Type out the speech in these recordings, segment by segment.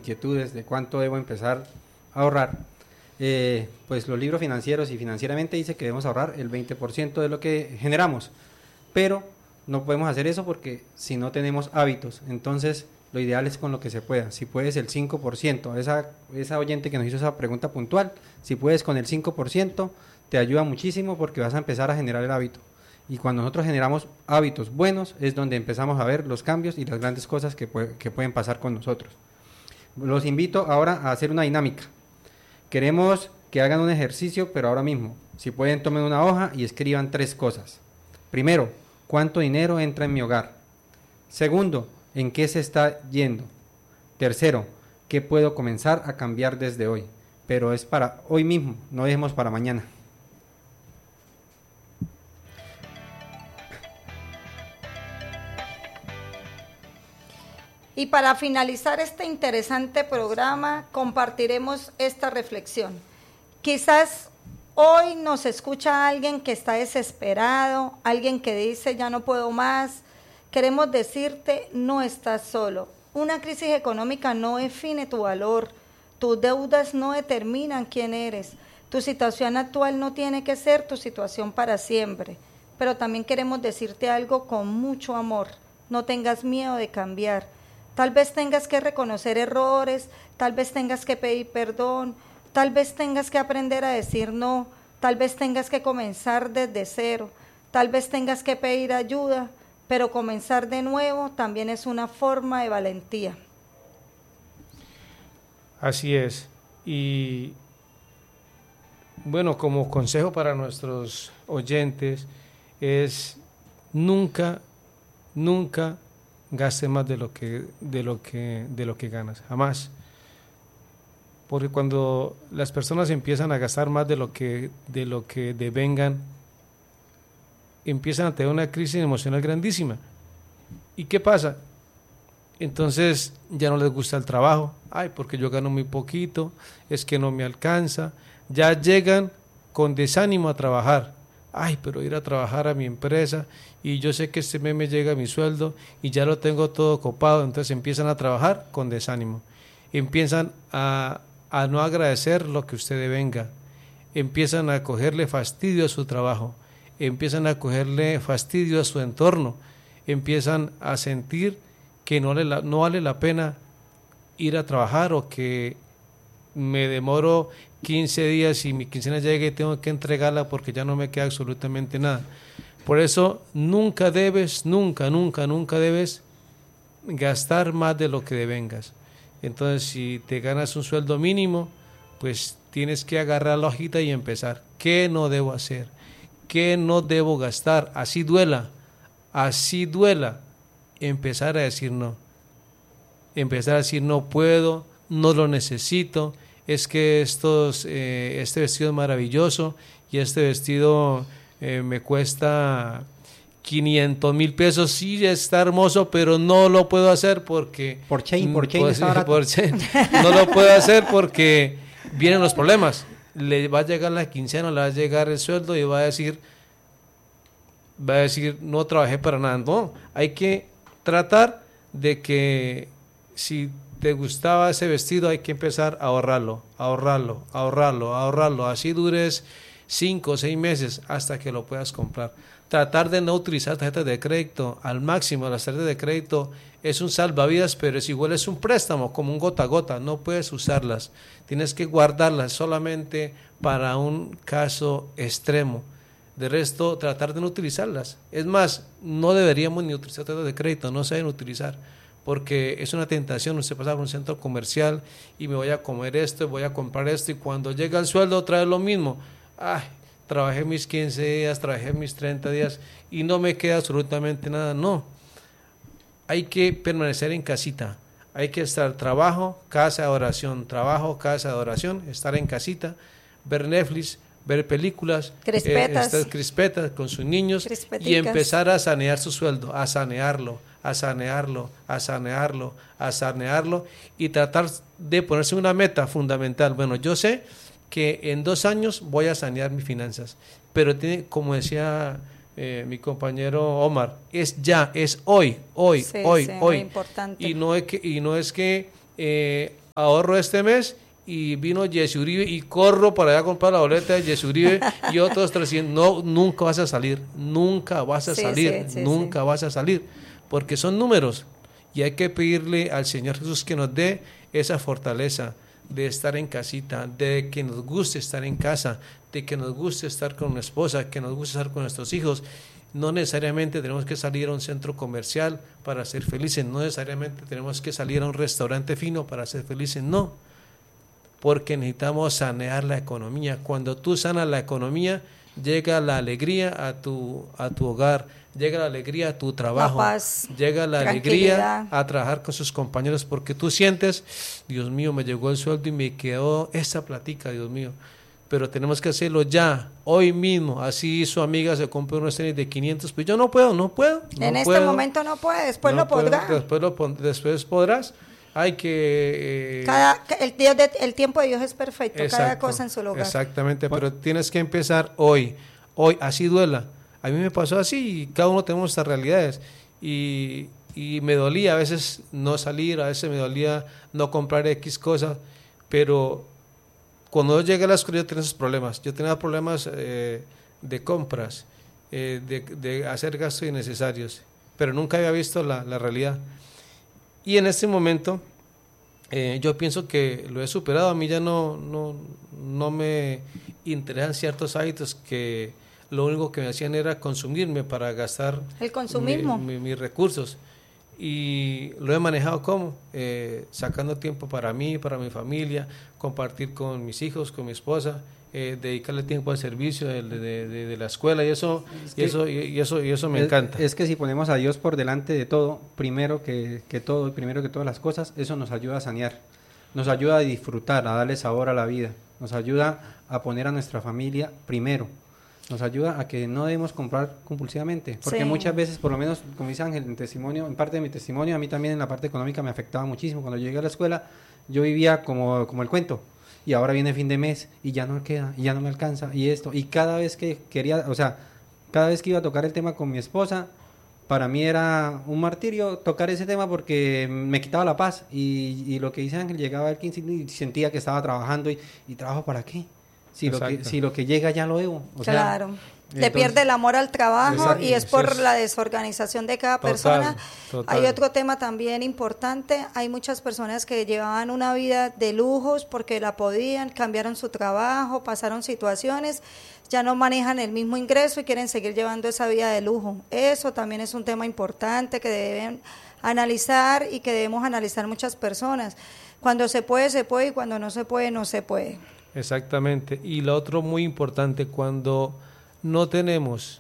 inquietudes de cuánto debo empezar a ahorrar, pues los libros financieros y financieramente dice que debemos ahorrar el 20% de lo que generamos, pero no podemos hacer eso porque si no tenemos hábitos, entonces lo ideal es con lo que se pueda. Si puedes el 5%, esa oyente que nos hizo esa pregunta puntual, si puedes con el 5%, te ayuda muchísimo porque vas a empezar a generar el hábito. Y cuando nosotros generamos hábitos buenos es donde empezamos a ver los cambios y las grandes cosas que pueden pasar con nosotros. Los invito ahora a hacer una dinámica. Queremos que hagan un ejercicio, pero ahora mismo. Si pueden, tomen una hoja y escriban 3 cosas. Primero, ¿cuánto dinero entra en mi hogar? Segundo, ¿en qué se está yendo? Tercero, ¿qué puedo comenzar a cambiar desde hoy? Pero es para hoy mismo, no dejemos para mañana. Y para finalizar este interesante programa, compartiremos esta reflexión. Quizás hoy nos escucha alguien que está desesperado, alguien que dice ya no puedo más. Queremos decirte, no estás solo. Una crisis económica no define tu valor, tus deudas no determinan quién eres. Tu situación actual no tiene que ser tu situación para siempre. Pero también queremos decirte algo con mucho amor. No tengas miedo de cambiar. Tal vez tengas que reconocer errores, tal vez tengas que pedir perdón, tal vez tengas que aprender a decir no, tal vez tengas que comenzar desde cero, tal vez tengas que pedir ayuda, pero comenzar de nuevo también es una forma de valentía. Así es. Y bueno, como consejo para nuestros oyentes es nunca gaste más de lo que ganas, jamás. Porque cuando las personas empiezan a gastar más de lo que devengan, empiezan a tener una crisis emocional grandísima. ¿Y qué pasa? Entonces ya no les gusta el trabajo. Ay, porque yo gano muy poquito, es que no me alcanza. Ya llegan con desánimo a trabajar. Ay, pero ir a trabajar a mi empresa y yo sé que este mes me llega mi sueldo y ya lo tengo todo copado, entonces empiezan a trabajar con desánimo, empiezan a no agradecer lo que usted devenga, empiezan a cogerle fastidio a su trabajo, empiezan a cogerle fastidio a su entorno, empiezan a sentir que no vale la pena ir a trabajar o que me demoro 15 días y mi quincena llega y tengo que entregarla porque ya no me queda absolutamente nada. Por eso nunca debes gastar más de lo que devengas. Entonces, si te ganas un sueldo mínimo, pues tienes que agarrar la hojita y empezar. ¿Qué no debo hacer? ¿Qué no debo gastar? Así duela, empezar a decir no. Empezar a decir no puedo, no lo necesito, es que este vestido es maravilloso y este vestido me cuesta 500,000 pesos, sí está hermoso, pero no lo puedo hacer porque... Por chain está barato. No lo puedo hacer porque vienen los problemas. Le va a llegar la quincena, le va a llegar el sueldo y va a decir no trabajé para nada. No, hay que tratar de que si te gustaba ese vestido hay que empezar a ahorrarlo, así dures 5 o 6 meses hasta que lo puedas comprar. Tratar de no utilizar tarjetas de crédito al máximo. Las tarjetas de crédito es un salvavidas, pero es un préstamo, como un gota a gota, no puedes usarlas, tienes que guardarlas solamente para un caso extremo. De resto, tratar de no utilizarlas. Es más, no deberíamos ni utilizar tarjetas de crédito, no se deben utilizar, porque es una tentación. Usted pasa por un centro comercial y me voy a comer esto, voy a comprar esto, y cuando llega el sueldo otra vez lo mismo. Ay, trabajé mis 15 días, trabajé mis 30 días y no me queda absolutamente nada. No, hay que permanecer en casita, hay que estar trabajo, casa, oración, trabajo, casa, oración, estar en casita, ver Netflix, ver películas, estar crispetas con sus niños y empezar a sanear su sueldo, a sanearlo y tratar de ponerse una meta fundamental. Bueno, yo sé que en 2 años voy a sanear mis finanzas, pero tiene, como decía mi compañero Omar, es hoy. Muy importante. Y no es que ahorro este mes y vino Jesse Uribe y corro para allá a comprar la boleta de Jesse Uribe y otros 300. No, nunca vas a salir, nunca vas a salir, nunca vas a salir, porque son números y hay que pedirle al Señor Jesús que nos dé esa fortaleza de estar en casita, de que nos guste estar en casa, de que nos guste estar con una esposa, que nos guste estar con nuestros hijos. No necesariamente tenemos que salir a un centro comercial para ser felices, no necesariamente tenemos que salir a un restaurante fino para ser felices, no, porque necesitamos sanear la economía. Cuando tú sanas la economía, llega la alegría a tu hogar, llega la alegría a tu trabajo, la paz, llega la alegría a trabajar con sus compañeros, porque tú sientes, Dios mío, me llegó el sueldo y me quedó esta platica, Dios mío. Pero tenemos que hacerlo ya, hoy mismo. Así su amiga se compró unos tenis de 500, pues yo no puedo. En este momento no puede, después lo podrá. Después podrás. Hay que... el tiempo de Dios es perfecto, exacto, cada cosa en su lugar. Exactamente, pero tienes que empezar hoy, así duela. A mí me pasó así y cada uno tenemos estas realidades. Y me dolía a veces no salir, a veces me dolía no comprar X cosas, pero cuando yo llegué a la escuela yo tenía esos problemas. Yo tenía problemas de compras, de hacer gastos innecesarios, pero nunca había visto la realidad. Y en este momento yo pienso que lo he superado. A mí ya no me interesan ciertos hábitos que lo único que me hacían era consumirme para gastar el consumismo, mis recursos. Y lo he manejado como sacando tiempo para mí, para mi familia, compartir con mis hijos, con mi esposa, dedicarle tiempo al servicio de la escuela, y eso me encanta. Es que si ponemos a Dios por delante de todo, primero que todo y primero que todas las cosas, eso nos ayuda a sanear, nos ayuda a disfrutar, a darle sabor a la vida, nos ayuda a poner a nuestra familia primero, nos ayuda a que no debemos comprar compulsivamente, porque muchas veces, por lo menos, como dice Ángel, en parte de mi testimonio, a mí también en la parte económica me afectaba muchísimo. Cuando llegué a la escuela, yo vivía como el cuento, y ahora viene fin de mes, y ya no queda, y ya no me alcanza, y esto, y cada vez que cada vez que iba a tocar el tema con mi esposa, para mí era un martirio tocar ese tema porque me quitaba la paz, y lo que dice Ángel, llegaba el 15 y sentía que estaba trabajando, y ¿trabajo para qué? Si lo que llega ya lo debo. Claro. Le pierde el amor al trabajo. Exacto. Y es por la desorganización de cada persona. Total. Hay otro tema también importante. Hay muchas personas que llevaban una vida de lujos porque la podían, cambiaron su trabajo, pasaron situaciones, ya no manejan el mismo ingreso y quieren seguir llevando esa vida de lujo. Eso también es un tema importante que deben analizar y que debemos analizar muchas personas. Cuando se puede, y cuando no se puede, no se puede. Exactamente. Y lo otro muy importante, cuando no tenemos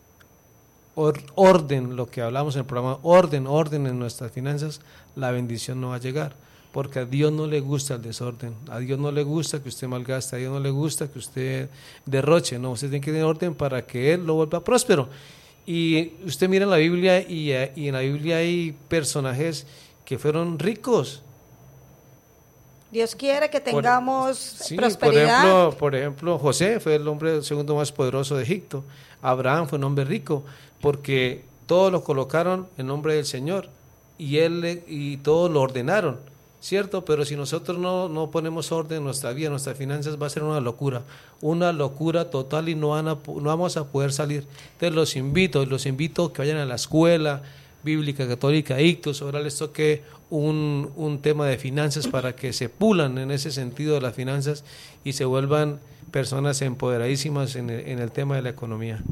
orden, lo que hablamos en el programa, orden en nuestras finanzas, la bendición no va a llegar, porque a Dios no le gusta el desorden, a Dios no le gusta que usted malgaste, a Dios no le gusta que usted derroche, no, usted tiene que tener orden para que Él lo vuelva próspero. Y usted mira en la Biblia y en la Biblia hay personajes que fueron ricos. Dios quiere que tengamos prosperidad. Por ejemplo, José fue el hombre segundo más poderoso de Egipto. Abraham fue un hombre rico, porque todos lo colocaron en nombre del Señor y todos lo ordenaron, ¿cierto? Pero si nosotros no ponemos orden en nuestra vida, en nuestras finanzas, va a ser una locura total, y no vamos a poder salir. Entonces los invito a que vayan a la escuela bíblica católica Ictus. Ahora les toque un tema de finanzas para que se pulan en ese sentido de las finanzas y se vuelvan personas empoderadísimas en el tema de la economía.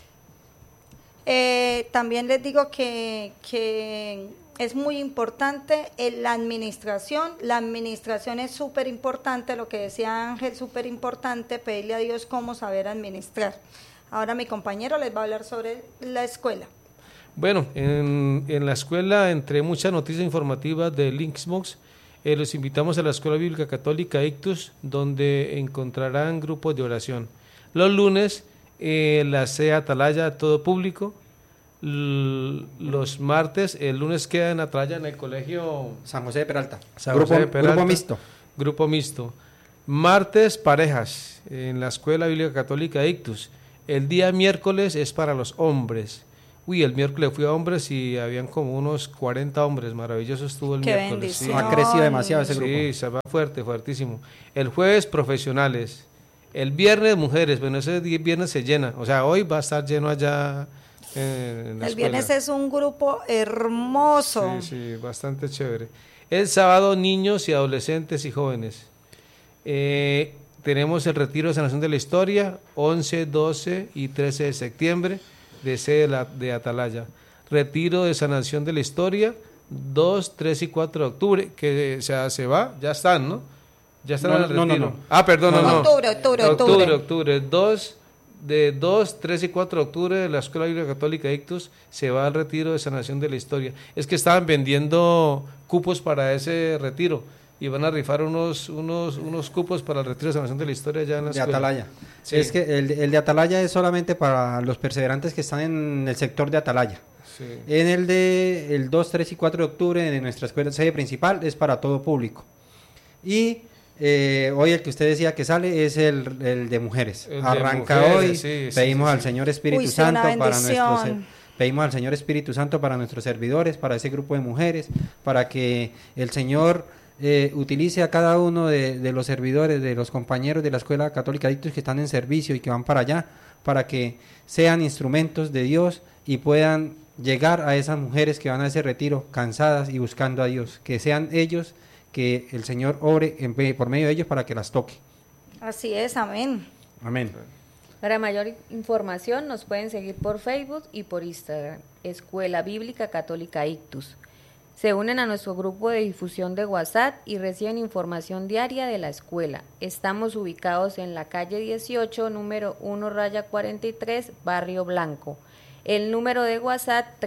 También les digo que es muy importante la administración. La administración es súper importante, lo que decía Ángel, súper importante, pedirle a Dios cómo saber administrar. Ahora mi compañero les va a hablar sobre la escuela. Bueno, en la escuela, entre muchas noticias informativas de Linksbox, los invitamos a la Escuela Bíblica Católica Ictus, donde encontrarán grupos de oración. Los lunes, la CEA Atalaya, todo público. Los martes, el lunes queda en Atalaya, en el colegio San José de Peralta. Grupo mixto. Martes, parejas, en la Escuela Bíblica Católica Ictus. El día miércoles es para los hombres. Uy, el miércoles fui a hombres y habían como unos 40 hombres, maravilloso estuvo el Qué miércoles. bendición. Ha crecido demasiado ese grupo. Sí, se va fuerte, fuertísimo. El jueves profesionales, el viernes mujeres, bueno, ese viernes se llena, o sea, hoy va a estar lleno allá en la El escuela. viernes es un grupo hermoso. Sí, sí, bastante chévere. El sábado niños y adolescentes y jóvenes. Tenemos el retiro de sanación de la historia, 11, 12 y 13 de septiembre, de sede de Atalaya. Retiro de sanación de la historia, 2, 3 y 4 de octubre, que se va, ya están, ¿no? Ya están en el retiro. No. Ah, perdón, no. Octubre. 2, 3 y 4 de octubre de la Escuela Bíblica Católica Ictus se va al retiro de sanación de la historia. Es que estaban vendiendo cupos para ese retiro y van a rifar unos cupos para el retiro de sanación de la historia ya en la De escuela. Atalaya. Sí. Es que el de Atalaya es solamente para los perseverantes que están en el sector de Atalaya. Sí. En el 2, 3 y 4 de octubre de nuestra escuela sede principal es para todo público. Y hoy el que usted decía que sale es el de mujeres. El de Arranca mujeres, hoy. sí, pedimos sí. al Señor Espíritu Uy, sí, Santo una para bendición. pedimos al Señor Espíritu Santo para nuestros servidores, para ese grupo de mujeres, para que el Señor utilice a cada uno de los servidores, de los compañeros de la Escuela Católica Ictus que están en servicio y que van para allá, para que sean instrumentos de Dios y puedan llegar a esas mujeres que van a ese retiro cansadas y buscando a Dios, que sean ellos, que el Señor obre por medio de ellos para que las toque. Así es, amén. Amén. Para mayor información nos pueden seguir por Facebook y por Instagram, Escuela Bíblica Católica Ictus. Se unen a nuestro grupo de difusión de WhatsApp y reciben información diaria de la escuela. Estamos ubicados en la calle 18, número 1-43, Barrio Blanco. El número de WhatsApp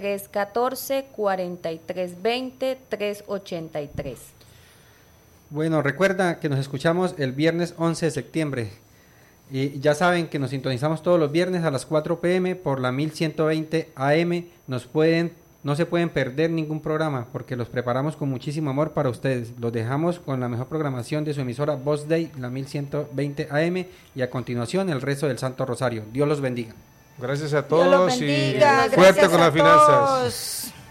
314-4320-383. Bueno, recuerda que nos escuchamos el viernes 11 de septiembre. Y ya saben que nos sintonizamos todos los viernes a las 4 p.m. por la 1120 AM. No se pueden perder ningún programa porque los preparamos con muchísimo amor para ustedes. Los dejamos con la mejor programación de su emisora Voz Day, la 1120 AM, y a continuación el resto del Santo Rosario. Dios los bendiga. Gracias a Dios los todos bendiga. y fuerte Gracias con a las finanzas. todos.